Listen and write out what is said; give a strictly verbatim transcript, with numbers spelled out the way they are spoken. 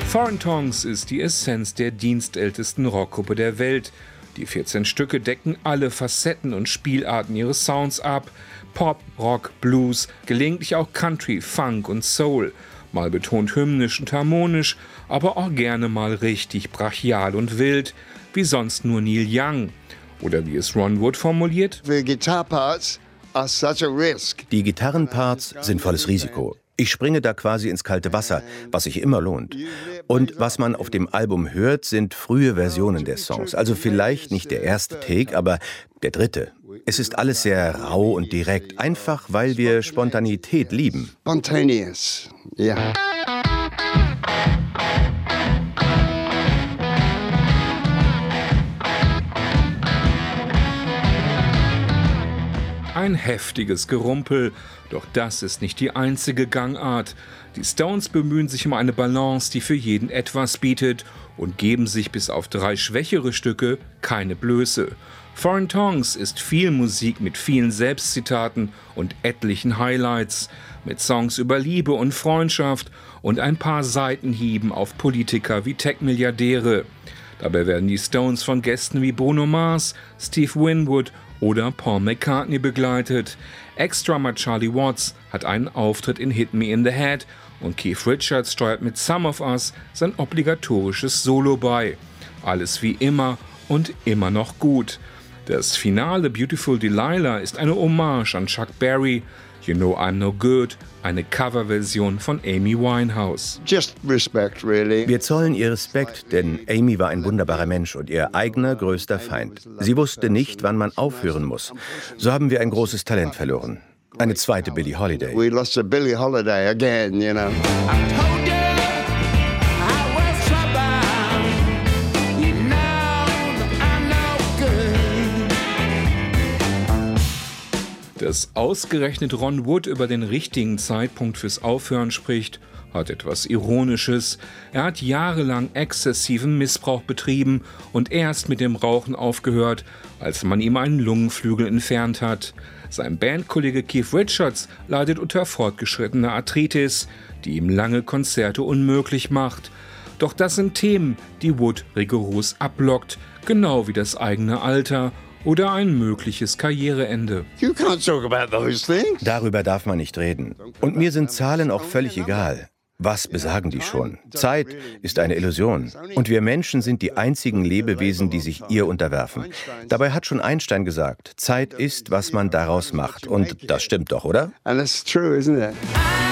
Foreign Tongues ist die Essenz der dienstältesten Rockgruppe der Welt. Die vierzehn Stücke decken alle Facetten und Spielarten ihres Sounds ab. Pop, Rock, Blues, gelegentlich auch Country, Funk und Soul. Mal betont hymnisch und harmonisch, aber auch gerne mal richtig brachial und wild, wie sonst nur Neil Young. Oder wie es Ron Wood formuliert: The guitar parts are such a risk. Die Gitarrenparts sind volles Risiko. Ich springe da quasi ins kalte Wasser, was sich immer lohnt. Und was man auf dem Album hört, sind frühe Versionen der Songs. Also vielleicht nicht der erste Take, aber der dritte. Es ist alles sehr rau und direkt, einfach weil wir Spontanität lieben. Spontaneous, ja. Yeah. Ein heftiges Gerumpel, doch das ist nicht die einzige Gangart. Die Stones bemühen sich um eine Balance, die für jeden etwas bietet, und geben sich bis auf drei schwächere Stücke keine Blöße. Foreign Tongues ist viel Musik mit vielen Selbstzitaten und etlichen Highlights, mit Songs über Liebe und Freundschaft und ein paar Seitenhieben auf Politiker wie Tech-Milliardäre. Dabei werden die Stones von Gästen wie Bruno Mars, Steve Winwood oder Paul McCartney begleitet. Ex-Drummer Charlie Watts hat einen Auftritt in Hit Me in the Head und Keith Richards steuert mit Some of Us sein obligatorisches Solo bei. Alles wie immer und immer noch gut. Das Finale Beautiful Delilah ist eine Hommage an Chuck Berry. You Know I'm No Good, eine Coverversion von Amy Winehouse. Just respect, really. Wir zollen ihr Respekt, denn Amy war ein wunderbarer Mensch und ihr eigener größter Feind. Sie wusste nicht, wann man aufhören muss. So haben wir ein großes Talent verloren. Eine zweite Billie Holiday. We lost a Billie Holiday again, you know. Dass ausgerechnet Ron Wood über den richtigen Zeitpunkt fürs Aufhören spricht, hat etwas Ironisches. Er hat jahrelang exzessiven Missbrauch betrieben und erst mit dem Rauchen aufgehört, als man ihm einen Lungenflügel entfernt hat. Sein Bandkollege Keith Richards leidet unter fortgeschrittener Arthritis, die ihm lange Konzerte unmöglich macht. Doch das sind Themen, die Wood rigoros ablockt, genau wie das eigene Alter oder ein mögliches Karriereende. You can't talk about those things. Darüber darf man nicht reden. Und mir sind Zahlen auch völlig egal. Was besagen die schon? Zeit ist eine Illusion. Und wir Menschen sind die einzigen Lebewesen, die sich ihr unterwerfen. Dabei hat schon Einstein gesagt, Zeit ist, was man daraus macht. Und das stimmt doch, oder? And that's true, isn't it?